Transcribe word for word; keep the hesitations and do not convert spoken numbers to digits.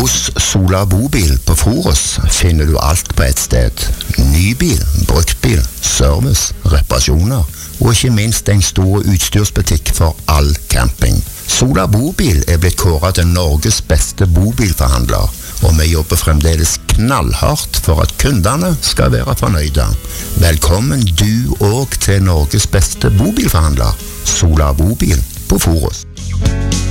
Hos Sola Bobil på Forus finner du alt på ett sted. Nybil, bruktbil, service, reparasjoner og ikke minst en stor utstyrsbutikk for all camping. Sola Bobil er blitt kåret til Norges beste bobilforhandler, og vi jobber fremdeles knallhardt for at kundene skal være fornøyde. Velkommen du og til Norges beste bobilforhandler, Sola Bobil på Forus.